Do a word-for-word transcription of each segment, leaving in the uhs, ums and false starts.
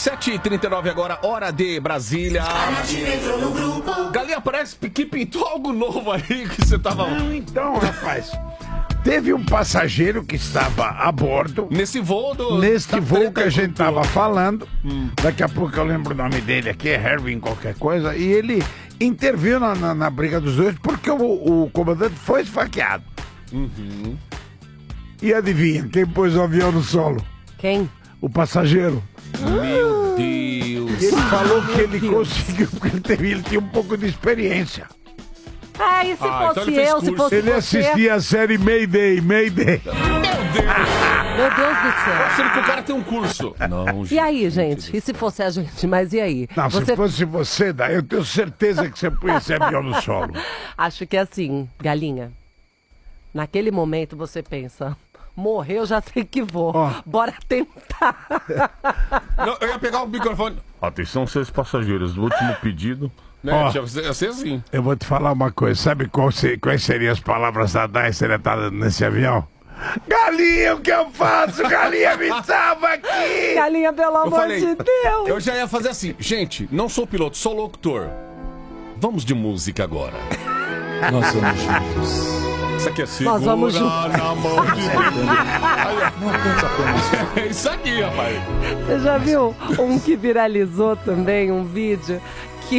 sete e trinta e nove agora, hora de Brasília. Galinha, parece que pintou algo novo aí que você tava... Não, então, rapaz... Teve um passageiro que estava a bordo. Nesse voo do... Neste voo que a gente estava falando. Hum. Daqui a pouco eu lembro o nome dele aqui, é Herwin qualquer coisa. E ele interviu na, na, na briga dos dois porque o, o comandante foi esfaqueado. Uhum. E adivinha, quem pôs o avião no solo? Quem? O passageiro. Meu Deus. Ele falou que ele conseguiu, porque ele, teve, ele tinha um pouco de experiência. Ah, e se Ah, fosse então ele fez eu, se curso. fosse Ele você... assistia a série Mayday, Mayday. Meu Deus. Meu Deus do céu. Achando que o cara tem um curso. Não, E aí, gente? E se fosse a gente? Mas e aí? Não, Você... se fosse você, daí eu tenho certeza que você põe esse avião no solo. Acho que é assim, galinha. Naquele momento você pensa... Morreu, já sei que vou. Ó. Bora tentar. Não, eu ia pegar o microfone. Atenção, seus passageiros, do último pedido. Né? Ó. Tinha que ser assim. Eu vou te falar uma coisa, sabe qual se- quais seriam as palavras da Dai seletada nesse avião? Galinha, o que eu faço? Galinha, me salva aqui! Galinha, pelo Eu amor falei, de Deus. eu já ia fazer assim. Gente, não sou piloto, sou locutor. Vamos de música agora. Nós somos juntos. Isso aqui é segura Nós vamos juntos. na mão de Deus. Aí, Não pensa apenas. ó. É isso aqui, rapaz. Você já viu um que viralizou também, um vídeo que...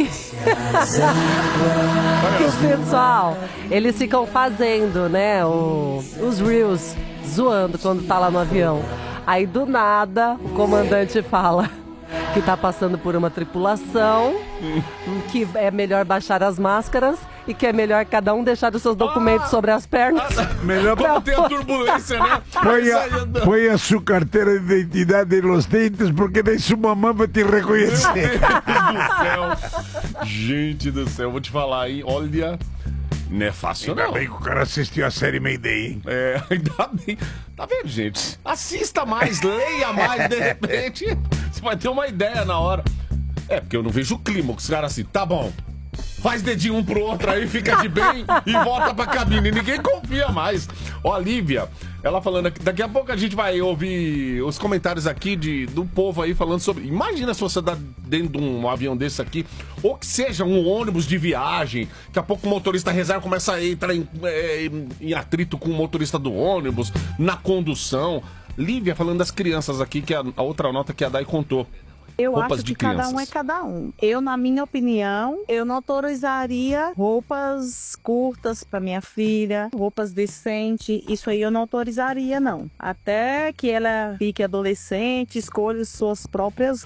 que o pessoal, eles ficam fazendo, né, o- os reels, zoando quando tá lá no avião. Aí do nada, o comandante fala que tá passando por uma tripulação, que é melhor baixar as máscaras e que é melhor cada um deixar os seus documentos Ah! sobre as pernas. Melhor Como tem a turbulência, né? põe Isso a, aí, eu- põe a sua carteira de identidade nos dentes, porque nem sua mamãe vai te reconhecer. Meu Deus do céu. Gente do céu, eu vou te falar, hein? Olha, não é fácil, Ainda não. bem que o cara assistiu a série Mayday, hein? É, ainda bem. Tá vendo, gente? Assista mais, leia mais, de repente você vai ter uma ideia na hora. É, porque eu não vejo o clima, que os caras assim, tá bom, faz dedinho um pro outro aí, fica de bem e volta pra cabine. Ninguém confia mais. Ó, a Lívia, ela falando aqui, daqui a pouco a gente vai ouvir os comentários aqui de, do povo aí falando sobre... Imagina se você tá dentro de um avião desse aqui, ou que seja um ônibus de viagem, daqui a pouco o motorista reserva começa a entrar em, é, em atrito com o motorista do ônibus, na condução. Lívia falando das crianças aqui, que é a, a outra nota que a Dai contou. Eu Roupas acho de que cada um crianças. é cada um. Eu, na minha opinião, eu não autorizaria roupas curtas para minha filha, roupas decentes. Isso aí eu não autorizaria, não. Até que ela fique adolescente, escolha suas próprias